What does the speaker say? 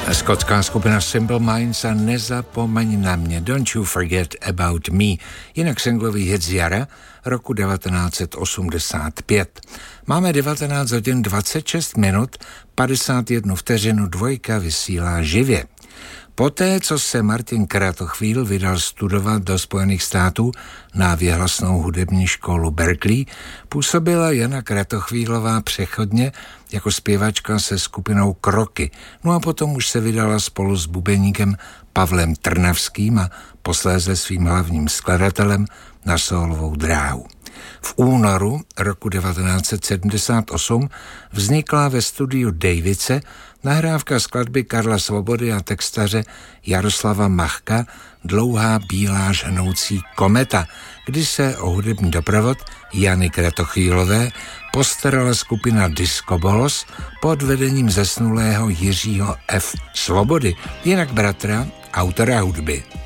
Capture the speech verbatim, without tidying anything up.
Skotská skupina Simple Minds a Nezapomeň na mě, Don't You Forget About Me, jinak singlový hit z jara roku devatenáct set osmdesát pět. Máme devatenáct hodin dvacet šest minut, padesát jedna vteřinu, dvojka vysílá živě. Poté, co se Martin Kratochvíl vydal studovat do Spojených států na věhlasnou hudební školu Berkeley, působila Jana Kratochvílová přechodně jako zpěvačka se skupinou Kroky. No a potom už se vydala spolu s bubeníkem Pavlem Trnavským a posléze svým hlavním skladatelem na sólovou dráhu. V únoru roku devatenáct set sedmdesát osm vznikla ve studiu Davice nahrávka skladby Karla Svobody a textaře Jaroslava Machka Dlouhá bílá žhanoucí kometa, kdy se o hudební doprovod Jany Kratochvílové postarala skupina Disco Bolos pod vedením zesnulého Jiřího F. Svobody, jinak bratra autora hudby.